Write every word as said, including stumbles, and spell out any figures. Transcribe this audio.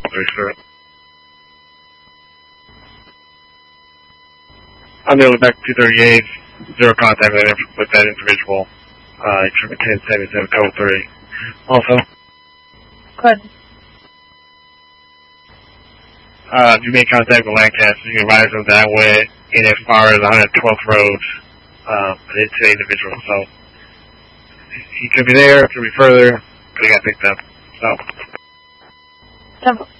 Very sure. I'm nearly back to two thirty-eight. Zero contact with that, with that individual. Uh, ten seventy-seven code three. Also. Good. Uh, if you make contact with Lancaster, you can advise them that I went in as far as one hundred twelfth Road, uh, to the individual. So, he could be there, could be further, could have got picked up. So. So